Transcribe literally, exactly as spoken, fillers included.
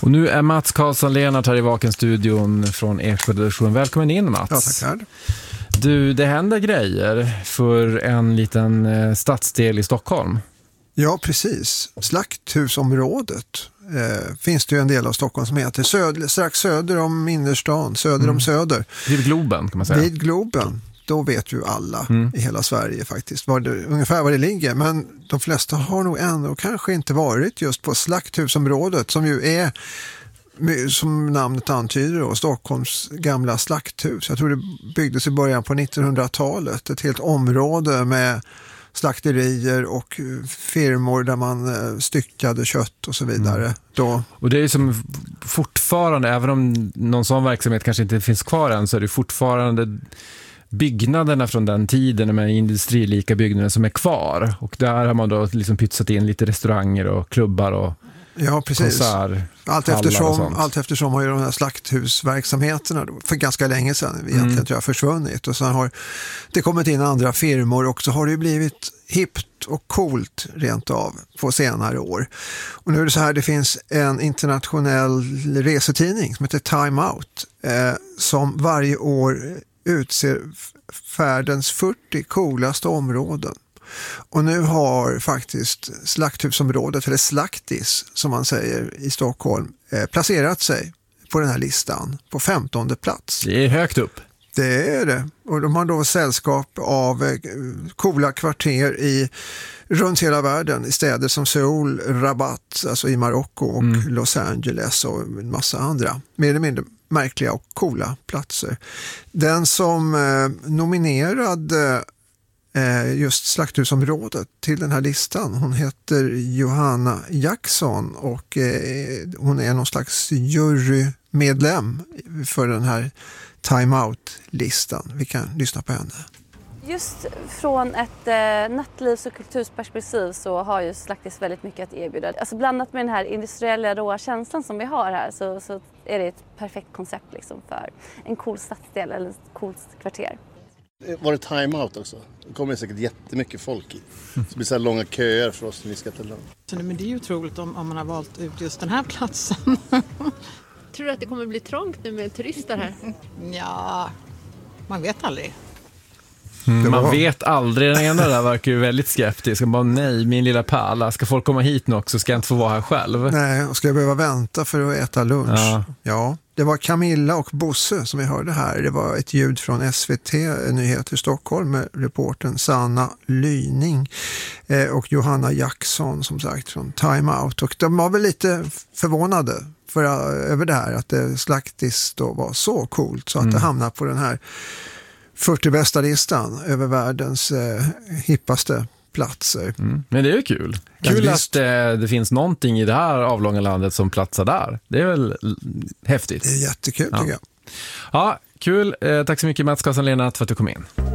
Och nu är Mats Karlsson-Lennart här i Vaken-studion från Eksjö-redaktionen. Välkommen in, Mats. Ja, tackar. Du, det händer grejer för en liten eh, stadsdel i Stockholm. Ja, precis. Slakthusområdet eh, finns det ju en del av Stockholm som heter söd, strax söder om innerstan, söder mm. om Söder. Vid Globen kan man säga. Vid Globen. Då vet ju alla mm. i hela Sverige faktiskt var det, ungefär var det ligger. Men de flesta har nog ändå kanske inte varit just på Slakthusområdet som ju är, som namnet antyder då, Stockholms gamla slakthus. Jag tror det byggdes i början på nittonhundratalet. Ett helt område med slakterier och firmor där man styckade kött och så vidare. Mm. Då. Och det är som fortfarande, även om någon sån verksamhet kanske inte finns kvar än, så är det fortfarande byggnaderna från den tiden med industrilika byggnader som är kvar. Och där har man då liksom pytsat in lite restauranger och klubbar och ja, precis. Konsert, allt eftersom, allt eftersom har ju de här slakthusverksamheterna då, för ganska länge sedan egentligen mm. tror jag försvunnit. Och sen har det kommit in andra firmor och så har det blivit hippt och coolt rent av på senare år. Och nu är det så här, det finns en internationell resetidning som heter Time Out eh, som varje år utser färdens fyrtio coolaste områden. Och nu har faktiskt Slakthusområdet, eller Slaktis som man säger i Stockholm, eh, placerat sig på den här listan på femtonde plats. Det är högt upp. Det är det. Och de har då sällskap av eh, coola kvarter i runt hela världen i städer som Seoul, Rabat, alltså i Marocko och mm. Los Angeles och en massa andra. Mer eller mindre märkliga och coola platser. Den som eh, nominerade eh, just Slakthusområdet till den här listan, hon heter Johanna Jackson och eh, hon är någon slags jurymedlem för den här Time Out-listan. Vi kan lyssna på henne. Just från ett eh, nattlivs- och kultursperspektiv så har ju Slaktis väldigt mycket att erbjuda. Alltså blandat med den här industriella råa känslan som vi har här så, så är det ett perfekt koncept liksom för en cool stadsdel eller ett coolt kvarter. Var det Time Out också? Det kommer säkert jättemycket folk i. Så det blir så här långa köer för oss när vi ska till land. Men det är ju otroligt om, om man har valt ut just den här platsen. Tror du att det kommer bli trångt nu med turister här? Ja, man vet aldrig. Mm, man vet aldrig, den ena där verkar ju väldigt skeptisk. Och bara, nej, min lilla pärla, ska folk komma hit nu också? Ska jag inte få vara här själv? Nej, och ska jag behöva vänta för att äta lunch? Ja. ja. Det var Camilla och Bosse som vi hörde här. Det var ett ljud från S V T Nyheter Stockholm med reporten Sanna Lyning eh, och Johanna Jackson som sagt från Time Out. Och de var väl lite förvånade för, över det här att det Slaktis då var så coolt så att mm. det hamnar på den här fyrtio bästa listan över världens eh, hippaste platser. Mm. Men det är ju kul. Kul att det, det finns någonting i det här avlånga landet som platsar där. Det är väl häftigt. Det är jättekul ja. tycker jag. Ja, kul. Eh, tack så mycket Mats Karlsson-Lennart för att du kom in.